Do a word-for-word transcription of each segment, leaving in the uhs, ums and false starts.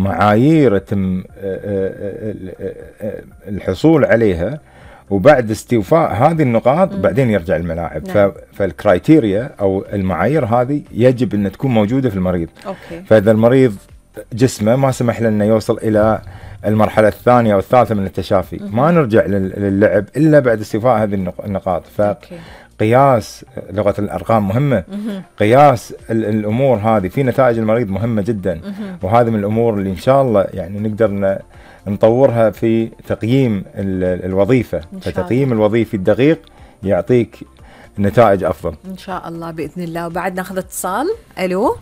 معايير يتم الحصول عليها، وبعد استيفاء هذه النقاط م. بعدين يرجع الملاعب. نعم. فالكرايتيريا أو المعايير هذه يجب أن تكون موجودة في المريض. أوكي. فإذا المريض جسمه ما سمح لنا يوصل إلى المرحلة الثانية أو الثالثة من التشافي م. ما نرجع للعب إلا بعد استيفاء هذه النقاط. فقياس لغة الأرقام مهمة، م. قياس الأمور هذه في نتائج المريض مهمة جدا، م. وهذه من الأمور اللي إن شاء الله يعني نقدر نطورها في تقييم الوظيفة. فتقييم الوظيفي الدقيق يعطيك نتائج أفضل إن شاء الله بإذن الله. وبعد ناخذ اتصال. ألو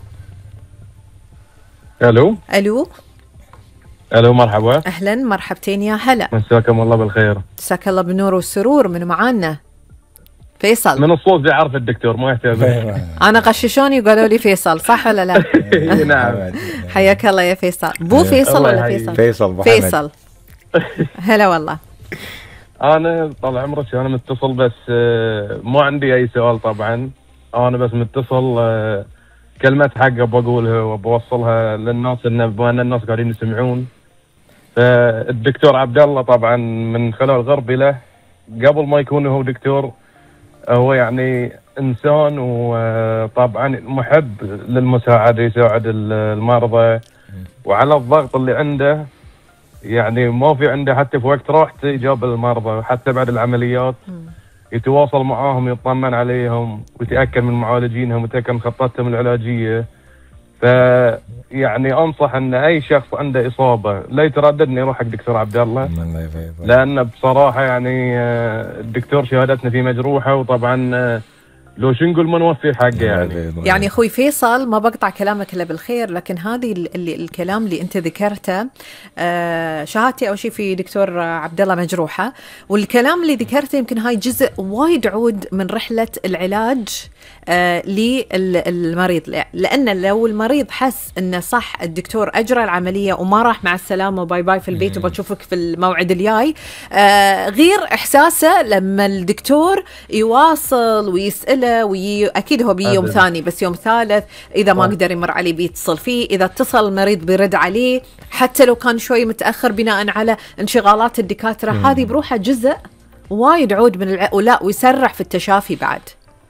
ألو ألو ألو مرحبا. أهلا مرحبتين يا هلا. مساكم الله بالخير. مساك الله بالنور والسرور. من معانا؟ فيصل. من الصوت دي عارف الدكتور ما يحتاج. أنا غششوني وقالوا لي فيصل، صح ولا لا؟ نعم. حياك الله يا فيصل. بو فيصل ولا فيصل؟ فيصل فيصل. هلا والله. أنا طال عمرك أنا متصل بس ما عندي أي سؤال طبعا. أنا بس متصل كلمة حق بقولها وبوصلها للناس، إن بما أن الناس قاعدين يسمعون. فالدكتور عبد الله طبعا من خلال غربي له قبل ما يكون هو دكتور هو يعني إنسان، وطبعا محب للمساعدة، يساعد المرضى، وعلى الضغط اللي عنده يعني ما في عنده حتى في وقت راحته جاب المرضى، حتى بعد العمليات يتواصل معاهم، يطمن عليهم ويتأكد من معالجينهم ويتأكد من خطتهم العلاجية. فيعني أنصح أن أي شخص عنده إصابة لا يتردد إنه يروح حق دكتور عبد الله، لأن بصراحة يعني الدكتور شهادتنا فيه مجروحة، وطبعا لو شو نقول ما نوفي حقه يعني. يعني أخوي فيصل ما بقطع كلامك إلا بالخير، لكن هذه اللي الكلام اللي أنت ذكرته آه شهادتي أو شيء في دكتور عبد الله مجروحة، والكلام اللي ذكرته يمكن هاي جزء وايد عود من رحلة العلاج آه للمريض، لأن لو المريض حس إنه صح الدكتور أجرى العملية وما راح مع السلامة وباي باي في البيت وبتشوفك في الموعد الجاي، آه غير إحساسه لما الدكتور يواصل ويسأله، وي... أكيد هو بي يوم ثاني بس يوم ثالث إذا ما قدر يمر عليه بيتصل فيه، إذا اتصل المريض بيرد عليه حتى لو كان شوي متأخر بناء على انشغالات الدكاترة. هذه بروحها جزء وايد عود من الع... ولا ويسرع في التشافي بعد.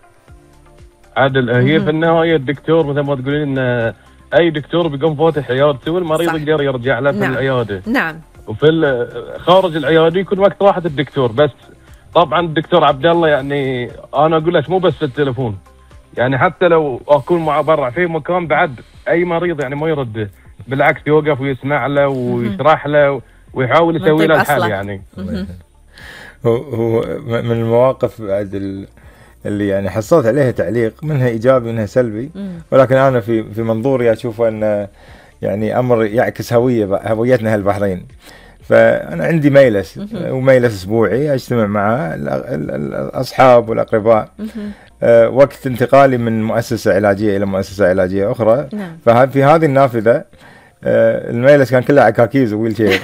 عادل هي في النهاية الدكتور مثل ما تقولين إن أي دكتور بيقوم فاتح عيادته والمريض يقدر يرجع له في نعم. العيادة. نعم. وفي خارج العيادة يكون وقت راحة الدكتور. بس طبعا الدكتور عبد الله يعني انا اقول لك مو بس في التليفون، يعني حتى لو اكون معه برا في مكان بعد اي مريض يعني ما يرده، بالعكس يوقف ويسمع له ويشرح له ويحاول يسوي له الحل يعني. هو هو من المواقف بعد اللي يعني حصلت عليها تعليق، منها ايجابي ومنها سلبي، ولكن انا في في منظوري اشوف ان يعني امر يعكس هويه هويتنا هالبحرين. فأنا عندي ميلس وميلس أسبوعي أجتمع مع الأصحاب والأقرباء أه وقت انتقالي من مؤسسة علاجية إلى مؤسسة علاجية أخرى. نعم. ففي هذه النافذة أه الميلس كان كله عكاكيز وويل شير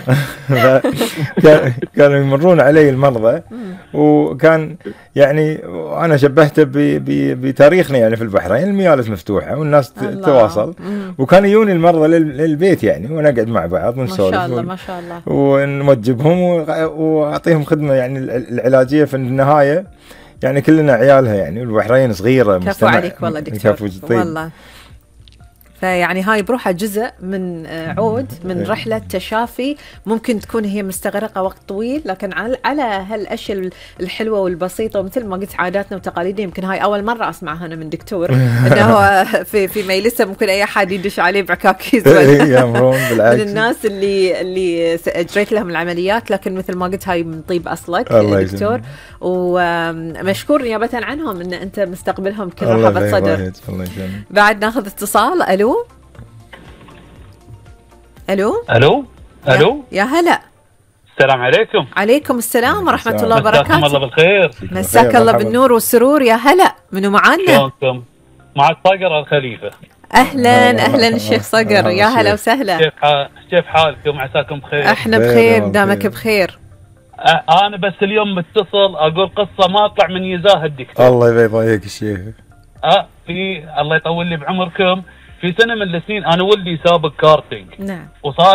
كانوا يمرون علي المرضى، وكان يعني أنا شبهته بتاريخنا يعني في البحرين، الميالس مفتوحة والناس تواصل، وكان يجوني المرضى للبيت يعني ونقعد مع بعض ونسولف ما شاء الله ما شاء الله ونوجبهم وأعطيهم خدمة يعني العلاجية. في النهاية يعني كلنا عيالها يعني، والبحرين صغيرة. كفو عليك والله دكتور والله. فيعني هاي بروحها جزء من عود من رحلة تشافي، ممكن تكون هي مستغرقة وقت طويل، لكن على على هالأشياء الحلوة والبسيطة، ومثل ما قلت عاداتنا وتقاليدنا. يمكن هاي أول مرة أسمعها أنا من دكتور إنه في في ميلسه ممكن أي أحد يدش عليه بعكاكيز من الناس اللي اللي أجريت لهم العمليات، لكن مثل ما قلت هاي من طيب أصلك دكتور، ومشكور نيابة عنهم إن أنت مستقبلهم بكل رحابة صدر. بعد ناخذ اتصال. ألو ألو ألو ألو يا هلا. السلام عليكم. عليكم السلام ورحمة الله وبركاته. مساكم الله بالخير. مساك الله بالنور والسرور يا هلا. منو معانا؟ شلونكم؟ معك صقر الخليفة. أهلا أهلا الشيخ صقر، يا هلا وسهلا. كيف حال كيف حالكم؟ عساكم بخير. احنا بخير دامك بخير. أنا بس اليوم متصل أقول قصة ما أطلع من يزاه الدكتور. الله يبارك الشيخ. أه في الله يطول لي بعمركم. في سنة من السنين أنا ولدي سابق كارتينج. نعم. وصار